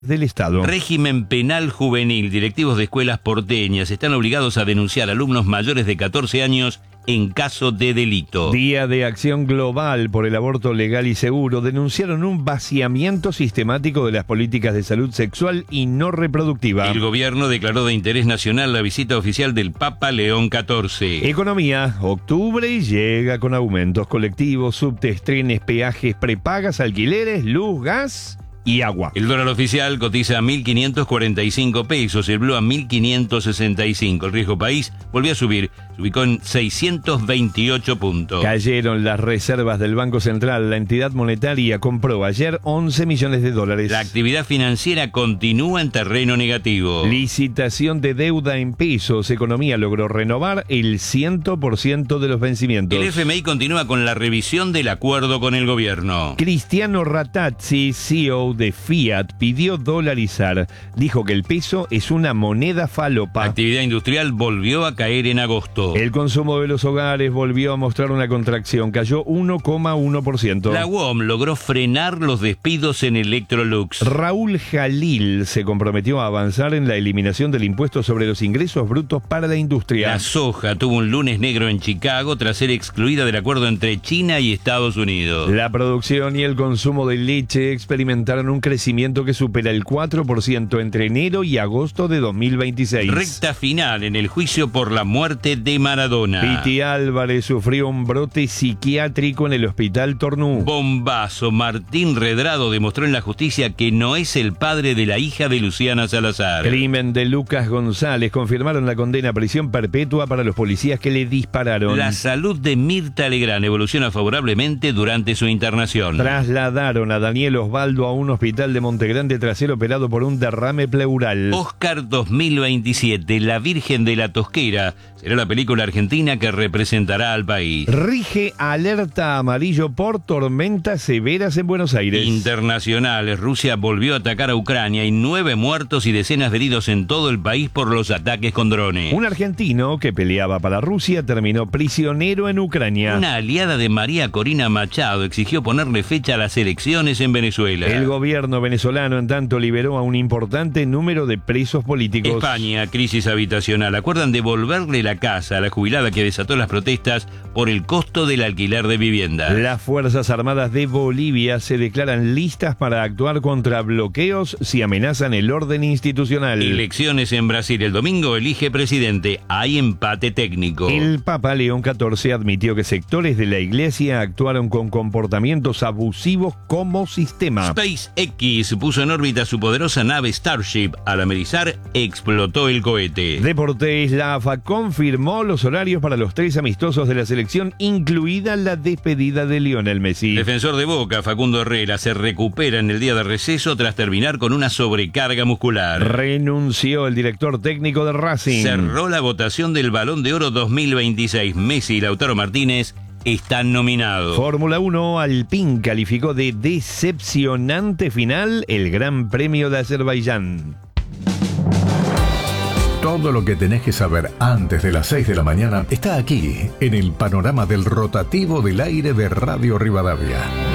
del Estado. Régimen penal juvenil. Directivos de escuelas porteñas están obligados a denunciar alumnos mayores de 14 años en caso de delito. Día de Acción Global por el Aborto Legal y Seguro. Denunciaron un vaciamiento sistemático de las políticas de salud sexual y no reproductiva. El gobierno declaró de interés nacional la visita oficial del Papa León XIV. Economía. Octubre llega con aumentos colectivos, subtes, trenes, peajes, prepagas, alquileres, luz, gas y agua. El dólar oficial cotiza a 1.545 pesos, el blue a 1.565. El riesgo país volvió a subir, se ubicó en 628 puntos. Cayeron las reservas del Banco Central. La entidad monetaria compró ayer 11 millones de dólares. La actividad financiera continúa en terreno negativo. Licitación de deuda en pesos. Economía logró renovar el 100% de los vencimientos. El FMI continúa con la revisión del acuerdo con el gobierno. Cristiano Rattazzi, CEO de Fiat, pidió dolarizar. Dijo que el peso es una moneda falopa. Actividad industrial volvió a caer en agosto. El consumo de los hogares volvió a mostrar una contracción, cayó 1,1%. La UOM logró frenar los despidos en Electrolux. Raúl Jalil se comprometió a avanzar en la eliminación del impuesto sobre los ingresos brutos para la industria. La soja tuvo un lunes negro en Chicago tras ser excluida del acuerdo entre China y Estados Unidos. La producción y el consumo de leche experimentaron un crecimiento que supera el 4% entre enero y agosto de 2026. Recta final en el juicio por la muerte de Maradona. Piti Álvarez sufrió un brote psiquiátrico en el hospital Tornú. Bombazo. Martín Redrado demostró en la justicia que no es el padre de la hija de Luciana Salazar. Crimen de Lucas González. Confirmaron la condena a prisión perpetua para los policías que le dispararon. La salud de Mirta Legrand evoluciona favorablemente durante su internación. Trasladaron a Daniel Osvaldo a un hospital de Montegrande tras ser operado por un derrame pleural. Oscar 2027, La Virgen de la Tosquera, será la película argentina que representará al país. Rige alerta amarillo por tormentas severas en Buenos Aires. Internacionales. Rusia volvió a atacar a Ucrania y 9 muertos y decenas de heridos en todo el país por los ataques con drones. Un argentino que peleaba para Rusia terminó prisionero en Ucrania. Una aliada de María Corina Machado exigió ponerle fecha a las elecciones en Venezuela. El gobierno venezolano, en tanto, liberó a un importante número de presos políticos. España, crisis habitacional. Acuerdan devolverle la casa a la jubilada que desató las protestas por el costo del alquiler de viviendas. Las Fuerzas Armadas de Bolivia se declaran listas para actuar contra bloqueos si amenazan el orden institucional. Elecciones en Brasil. El domingo elige presidente. Hay empate técnico. El Papa León XIV admitió que sectores de la Iglesia actuaron con comportamientos abusivos como sistema. SpaceX puso en órbita su poderosa nave Starship. Al amerizar, explotó el cohete. Deportes. La AFA confirmó los horarios para los 3 amistosos de la selección, incluida la despedida de Lionel Messi. Defensor de Boca, Facundo Herrera, se recupera en el día de receso tras terminar con una sobrecarga muscular. Renunció el director técnico de Racing. Cerró la votación del Balón de Oro 2026. Messi y Lautaro Martínez están nominados. Fórmula 1, Alpine calificó de decepcionante final el Gran Premio de Azerbaiyán. Todo lo que tenés que saber antes de las 6 de la mañana está aquí, en el panorama del rotativo del aire de Radio Rivadavia.